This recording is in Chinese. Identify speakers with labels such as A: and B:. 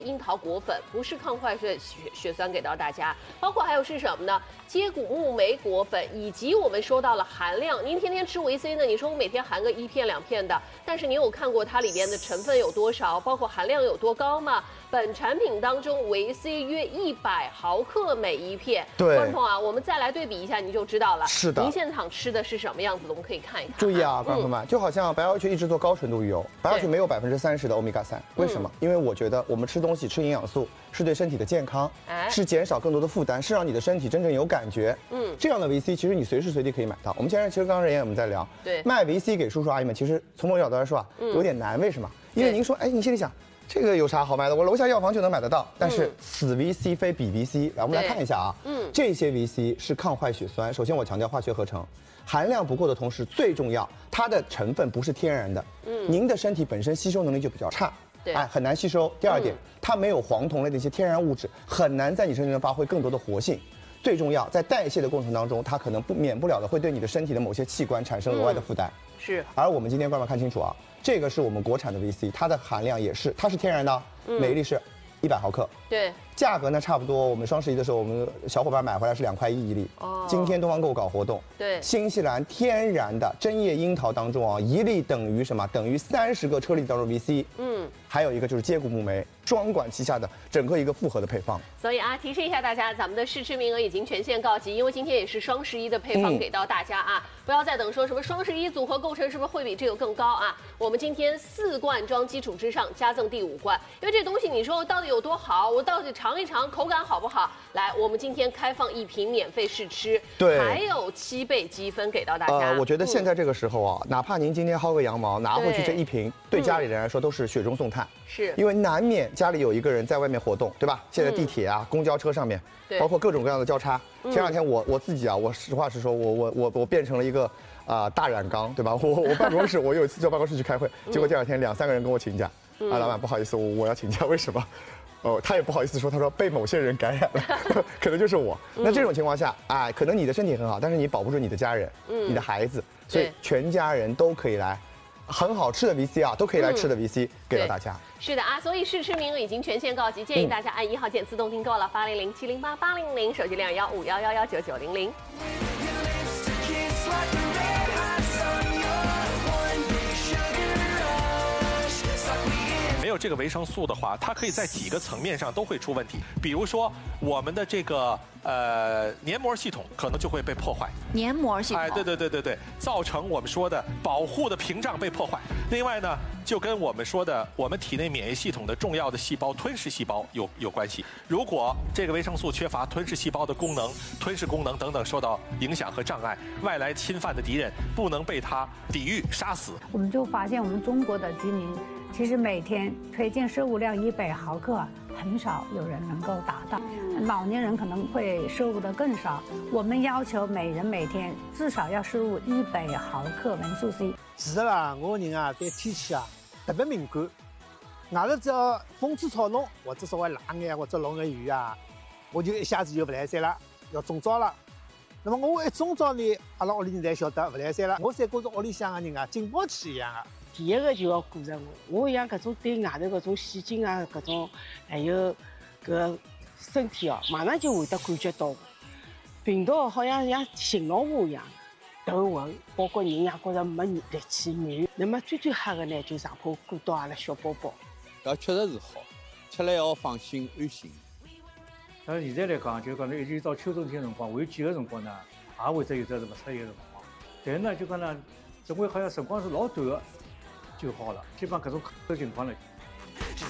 A: 樱桃果粉，不是抗坏血酸，给到大家。包括还有是什么呢？接骨木莓果粉，以及我们说到了含量。您天天吃维 C 呢？你说我每天含个1片2片的，但是你有看过它里边的成分有多少，包括含量有多高吗？本产品当中维 C 约100毫克每1片。
B: 对，
A: 观众朋友啊，我们再来对比一下，你就知道了。
B: 是的。
A: 您现场吃的是什么样子的？我们可以看一看。
B: 注意啊，观众们，就好像白药曲一直做高纯度鱼油，白药曲没有30%的欧米伽3，为什么？因为我觉得我们吃东西吃营养素是对身体的健康，是减少更多的负担，是让你的身体真正有感觉。这样的维 C 其实你随时随地可以买到。我们其实刚刚人也我们在聊，
A: 对，
B: 卖维 C 给叔叔阿姨们，其实从某种角度来说啊，有点难。为什么？因为您说，哎，你心里想，这个有啥好卖的？我楼下药房就能买得到。但是此 VC 非彼 VC， 来我们来看一下啊，这些 VC 是抗坏血酸。首先我强调化学合成，含量不够的同时，最重要它的成分不是天然的，您的身体本身吸收能力就比较差。哎，很难吸收。第二点，它没有黄酮类的一些天然物质，很难在你身上发挥更多的活性。最重要，在代谢的过程当中，它可能免不了的会对你的身体的某些器官产生额外的负担。
A: 是。
B: 而我们今天观众看清楚啊，这个是我们国产的 VC， 它的含量也是，它是天然的，每粒是100毫克。
A: 对。
B: 价格呢差不多，我们双11的时候，我们小伙伴买回来是2块1一粒。哦。今天东方购搞活动，
A: 对，
B: 新西兰天然的针叶樱桃当中啊，一粒等于什么？等于30个车厘子当中 VC。还有一个就是接骨木莓，双管齐下的整个一个复合的配方。
A: 所以啊，提示一下大家，咱们的试吃名额已经全线告急，因为今天也是双11的配方给到大家啊，不要再等说什么双11组合构成是不是会比这个更高啊？我们今天4罐装基础之上加赠第5罐，因为这东西你说到底有多好，我到底尝一尝口感好不好？来，我们今天开放1瓶免费试吃，
B: 对，
A: 还有7倍积分给到大家。
B: 我觉得现在这个时候啊，哪怕您今天薅个羊毛拿回去这1瓶，对家里人来说都是雪中送炭。
A: 是，
B: 因为难免家里有一个人在外面活动，对吧？现在地铁啊、公交车上面，包括各种各样的交叉。前2天我自己啊，我实话实说，我变成了一个大染缸，对吧？我办公室，我有一次到办公室去开会，结果第2天2、3个人跟我请假，老板不好意思，我要请假，为什么？他也不好意思说，他说被某些人感染了，可能就是我。那这种情况下，哎，可能你的身体很好，但是你保不住你的家人，你的孩子，所以全家人都可以来。很好吃的 VC 啊，都可以来吃的 VC 给到大家。
A: 是的啊，所以试吃名额已经全线告急，建议大家按1号键自动订购了，8007088800，手机215119900。
C: 没有这个维生素的话，它可以在几个层面上都会出问题。比如说，我们的这个黏膜系统可能就会被破坏。
D: 黏膜系统，
C: 哎，对，造成我们说的保护的屏障被破坏。另外呢，就跟我们说的我们体内免疫系统的重要的细胞吞噬细胞有关系。如果这个维生素缺乏，吞噬细胞的功能、吞噬功能等等受到影响和障碍，外来侵犯的敌人不能被它抵御杀死。
E: 我们就发现我们中国的居民。其实每天推荐摄入量100毫克，很少有人能够达到。老年人可能会摄入的更少。我们要求每人每天至少要摄入100毫克维素 C。
F: 其实啦，我人啊对天气啊特别敏感。外头只要风吹草动，或者稍微冷眼或者落个雨啊，我就一下子就不来三了，要中招了。那么我一中招呢，阿拉屋里人才晓得不来三了。我才觉着屋里向的人啊，警报器一样啊。
G: 第一个就要顾着我像搿种对外头搿种细菌啊，搿种还有搿身体哦，马上就会得感觉到病毒好像信号码一样，头昏，包括人也觉着没力气慢。那么最吓的呢，就上坡顾到阿拉小宝宝。
H: 搿确实是好，吃了要放心安心。
I: 但是现在来讲，就讲呢，一直到秋冬天辰光，还有几个辰光呢，也会得有这什么出现的辰光。但是呢，就讲呢，总归好像辰光是老短的。就好了，基本上各种情况了。